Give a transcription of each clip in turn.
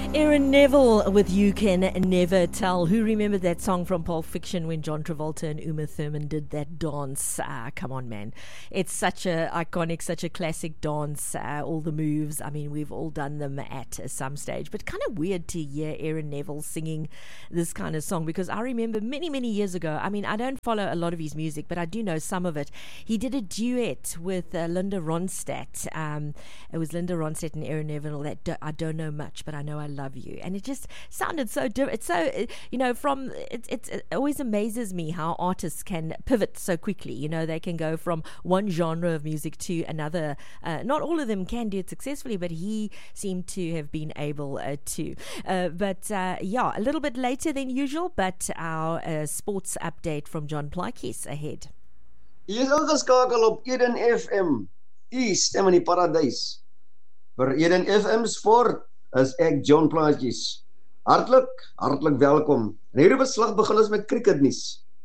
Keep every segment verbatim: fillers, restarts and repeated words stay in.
Aaron Neville with You Can Never Tell. Who remembered that song from Pulp Fiction when John Travolta and Uma Thurman did that dance? Ah, come on, man. It's such a iconic, such a classic dance. Uh, all the moves. I mean, we've all done them at some stage. But kind of weird to hear Aaron Neville singing this kind of song, because I remember many, many years ago, I mean, I don't follow a lot of his music, but I do know some of it. He did a duet with uh, Linda Ronstadt. Um, it was Linda Ronstadt and Aaron Neville. That do, I don't know much, but I know I love you. And it just sounded so different. It's so, you know, from, it, it, it always amazes me how artists can pivot so quickly. You know, they can go from one genre of music to another. Uh, not all of them can do it successfully, but he seemed to have been able uh, to. Uh, but uh, yeah, a little bit later than usual, but our uh, sports update from John Plaatjes ahead. Jy is ingeskakel op Eden F M. U stem in die paradys. Vir Eden F M Sport is ek John Plaatjes. Hartlik, hartlik welkom. En hierdie beslag begin ons met cricketnuus.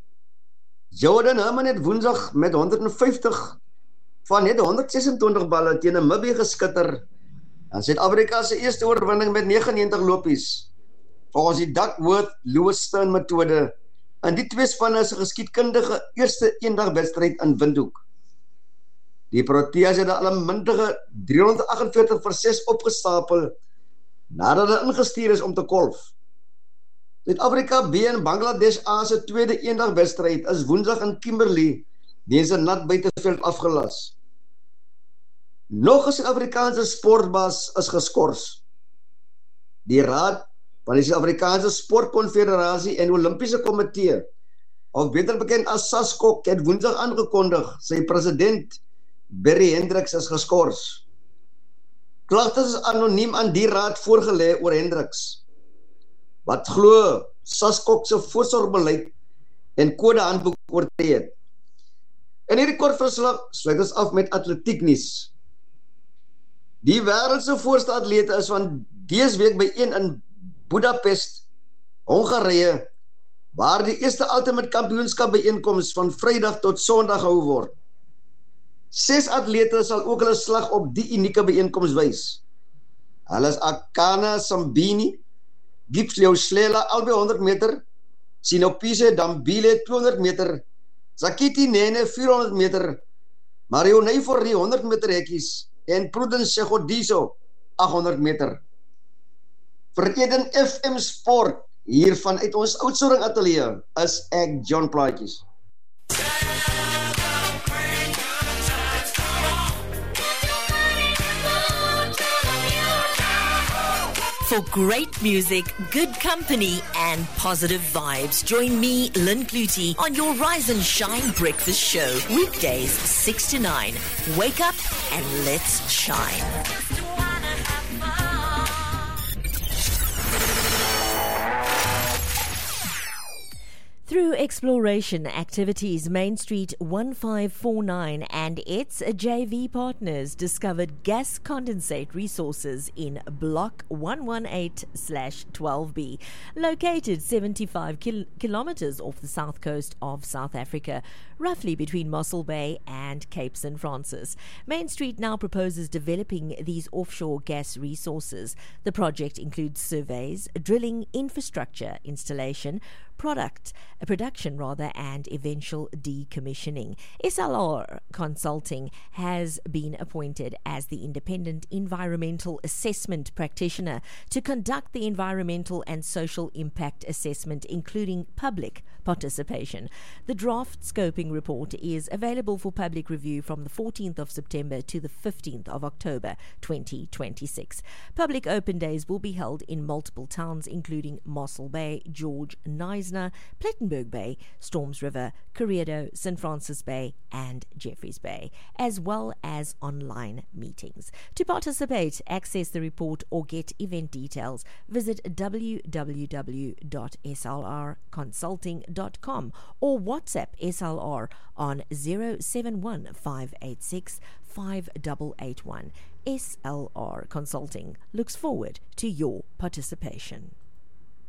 Jordan Herman het woensdag met honderd vyftig van net honderd ses en twintig balle teen Namibië geskitter. En Suid-Afrika se eerste oorwinning met negenennegentig lopies. Volgens die Duckworth-Lewiston metode. En die twee spanne is 'n geskiedkundige eerste eendagwedstryd in Windhoek. Die Proteas het al 'n mintige driehonderd agt en veertig vir ses opgestapel nadat hulle ingestuur is om te kolf. Suid-Afrika B en Bangladesh A se tweede eendagwedstryd is woensdag in Kimberley weens 'n nat buiteveld afgelas. Nog 'n Suid-Afrikaanse sportbaas is geskort. Die raad van die Suid-Afrikaanse Sportkonfederasie en Olimpiese Komitee, of beter bekend as SASCOC, het woensdag aangekondig sy president Barry Hendricks is geskort. Klagtes is anoniem aan die raad voorgelê oor Hendricks, wat glo SASCOC se voorsorgbeleid en kodehandboek oortree het. In hierdie kort verslag sluit ons af met atletieknuus. Die wêreld se voorste atlete is van dese week byeen in Budapest, Hongarije, waar die eerste Ultimate Kampioenskap byeenkoms van Vrydag tot Sondag gehou word. Ses atlete sal ook hulle slag op die unieke byeenkoms wys. Hulle is Akana Sambini, Gipsleo Slela albei honderd meter, Sinopise Dambile tweehonderd meter, Sakiti Nene vierhonderd meter, Mario Neifori honderd meter hekkies en Prudence Segodiso agthonderd meter. Vir Eden F M Sport, hier vanuit ons Oudtshoorn ateljee, is ek John Plaatjes. For great music, good company, and positive vibes, join me, Lynn Clutie, on your Rise and Shine Breakfast Show. Weekdays, six to nine. Wake up and let's shine. Through exploration activities, Main Street one five four nine and its J V partners discovered gas condensate resources in Block one eighteen slash twelve B, located seventy-five kil- kilometers off the south coast of South Africa, roughly between Mossel Bay and Cape Saint Francis. Main Street now proposes developing these offshore gas resources. The project includes surveys, drilling, infrastructure installation, product, a production rather, and eventual decommissioning. S L R Consulting has been appointed as the independent environmental assessment practitioner to conduct the environmental and social impact assessment, including public participation. The draft scoping report is available for public review from the fourteenth of September to the fifteenth of October twenty twenty-six. Public open days will be held in multiple towns, including Mossel Bay, George, Knysna, Plettenberg Bay, Storms River, Corredo, Saint Francis Bay, and Jeffreys Bay, as well as online meetings. To participate, access the report, or get event details, visit w w w dot s l r consulting dot com or WhatsApp S L R on zero seven one five eight six five eight eight one. S L R Consulting looks forward to your participation.